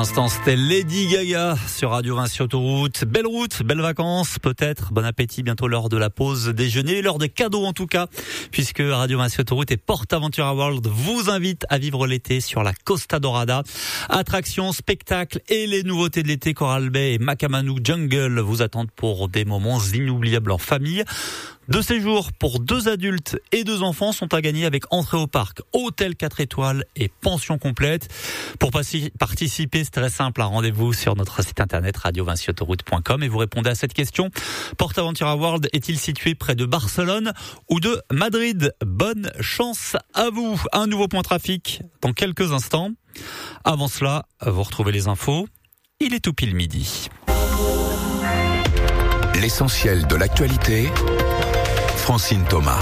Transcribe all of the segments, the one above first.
L'instant, c'était Lady Gaga sur Radio Vinci Autoroute. Belle route, belles vacances, peut-être. Bon appétit, bientôt l'heure de la pause déjeuner, l'heure des cadeaux en tout cas, puisque Radio Vinci Autoroute et PortAventura World vous invitent à vivre l'été sur la Costa Dorada. Attractions, spectacles et les nouveautés de l'été, Coral Bay et Macamanou Jungle vous attendent pour des moments inoubliables en famille. 2 séjours pour 2 adultes et 2 enfants sont à gagner avec entrée au parc, hôtel 4 étoiles et pension complète. Pour participer, c'est très simple, un rendez-vous sur notre site internet radiovinciautoroute.com et vous répondez à cette question. PortAventura World est-il situé près de Barcelone ou de Madrid? Bonne chance à vous. Un nouveau point trafic dans quelques instants. Avant cela, vous retrouvez les infos. Il est tout pile midi. L'essentiel de l'actualité, Francine Thomas.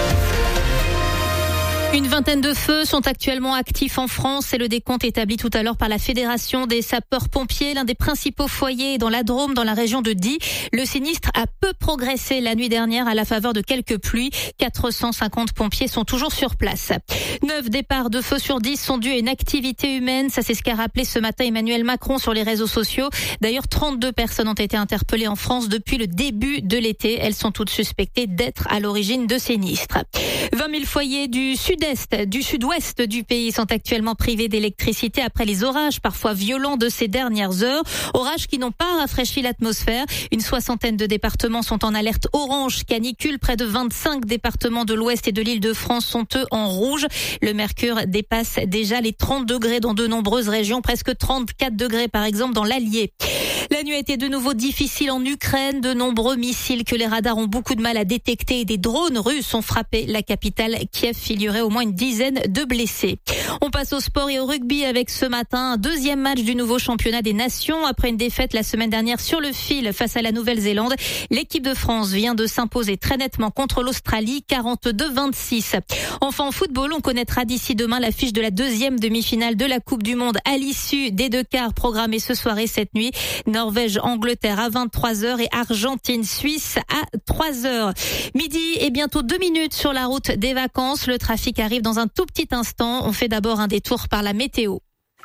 Une vingtaine de feux sont actuellement actifs en France. C'est le décompte établi tout à l'heure par la Fédération des sapeurs-pompiers. L'un des principaux foyers est dans la Drôme, dans la région de Die. Le sinistre a peu progressé la nuit dernière à la faveur de quelques pluies. 450 pompiers sont toujours sur place. 9 départs de feu sur 10 sont dus à une activité humaine. Ça, c'est ce qu'a rappelé ce matin Emmanuel Macron sur les réseaux sociaux. D'ailleurs, 32 personnes ont été interpellées en France depuis le début de l'été. Elles sont toutes suspectées d'être à l'origine de sinistres. 20 000 foyers du sud-ouest du pays sont actuellement privés d'électricité après les orages parfois violents de ces dernières heures. Orages qui n'ont pas rafraîchi l'atmosphère. Une 60aine de départements sont en alerte orange canicule. Près de 25 départements de l'ouest et de l'Île-de-France sont eux en rouge. Le mercure dépasse déjà les 30 degrés dans de nombreuses régions, presque 34 degrés par exemple dans l'Allier. La nuit a été de nouveau difficile en Ukraine. De nombreux missiles que les radars ont beaucoup de mal à détecter et des drones russes ont frappé la capitale Kiev. Il y aurait au moins une dizaine de blessés. On passe au sport et au rugby avec ce matin un 2e match du nouveau championnat des nations. Après une défaite la semaine dernière sur le fil face à la Nouvelle-Zélande, l'équipe de France vient de s'imposer très nettement contre l'Australie, 42-26. Enfin en football, on connaîtra d'ici demain l'affiche de la 2e demi-finale de la Coupe du Monde à l'issue des 2 quarts programmés ce soir et cette nuit. Norvège-Angleterre à 23h et Argentine-Suisse à 3h. Midi et bientôt 2 minutes sur la route des vacances. Le trafic arrive dans un tout petit instant. On fait d'abord un détour par la météo.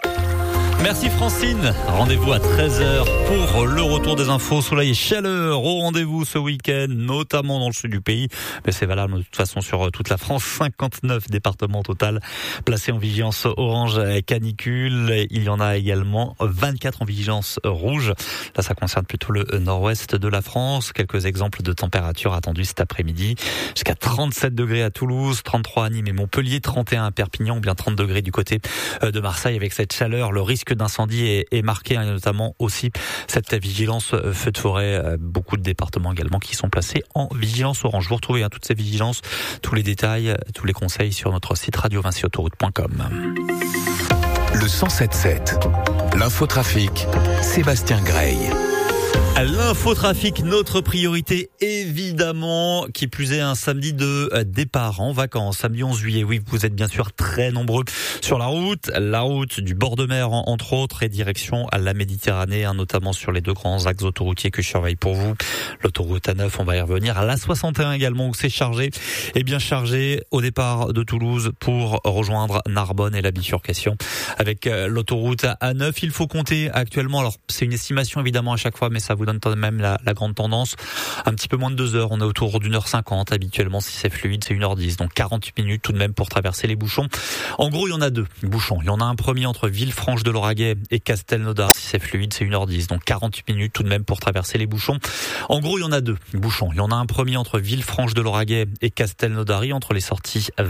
Merci Francine. Rendez-vous à 13h pour le retour des infos. Soleil et chaleur au rendez-vous ce week-end, notamment dans le sud du pays. Mais c'est valable de toute façon sur toute la France. 59 départements au total placés en vigilance orange canicule. Il y en a également 24 en vigilance rouge. Là, ça concerne plutôt le nord-ouest de la France. Quelques exemples de températures attendues cet après-midi. Jusqu'à 37 degrés à Toulouse, 33 à Nîmes et Montpellier, 31 à Perpignan ou bien 30 degrés du côté de Marseille. Avec cette chaleur, le risque d'incendie est marqué, et notamment aussi cette vigilance feu de forêt. Beaucoup de départements également qui sont placés en vigilance orange. Vous retrouvez toutes ces vigilances, tous les détails, tous les conseils sur notre site radiovinciautoroute.com. Le 107.7, l'infotrafic, Sébastien Grey. L'infotrafic, notre priorité évidemment, qui plus est un samedi de départ en vacances, samedi 11 juillet. Oui, vous êtes bien sûr très nombreux sur la route du bord de mer entre autres et direction à la Méditerranée, notamment sur les 2 grands axes autoroutiers que je surveille pour vous. L'autoroute A9, on va y revenir, à l'A61 également où c'est chargé, et bien chargé au départ de Toulouse pour rejoindre Narbonne et la bifurcation avec l'autoroute A9. Il faut compter actuellement, alors c'est une estimation évidemment à chaque fois, mais ça vous donne quand même la grande tendance. Un petit peu moins de 2 heures, on est autour d'1h50 habituellement. Si c'est fluide, c'est 1h10, donc 48 minutes tout de même pour traverser les bouchons. En gros, il y en a 2 bouchons. Il y en a un premier entre Villefranche-de-Lauragais et Castelnaudary. Si c'est fluide, c'est 1h10, donc 48 minutes tout de même pour traverser les bouchons. En gros, il y en a 2 bouchons. Il y en a un premier entre Villefranche-de-Lauragais et Castelnaudary, entre les sorties